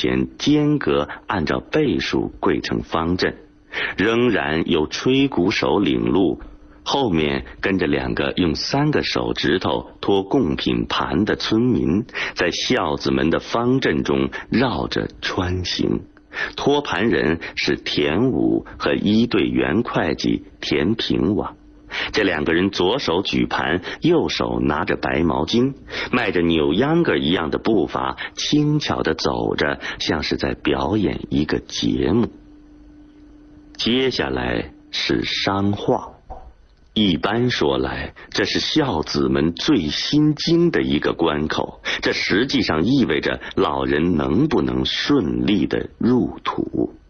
前间隔按照倍数跪成方阵，仍然有吹鼓手领路，后面跟着2个用3个手指头托贡品盘的村民，在孝子们的方阵中绕着穿行。托盘人是田武和1队员会计田平王。这2个人左手举盘，右手拿着白毛巾，迈着扭秧歌一样的步伐，轻巧地走着，像是在表演一个节目。接下来是商话。一般说来，这是孝子们最心惊的一个关口，这实际上意味着老人能不能顺利地入土。